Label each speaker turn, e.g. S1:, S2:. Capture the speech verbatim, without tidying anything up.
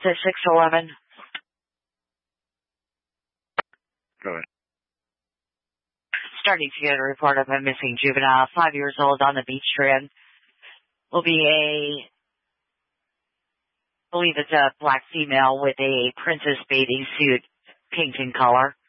S1: to six eleven.
S2: Go ahead.
S1: Starting to get a report of a missing juvenile, five years old, on the beach strand. Will be a, I believe it's a black female with a princess bathing suit, pink in color.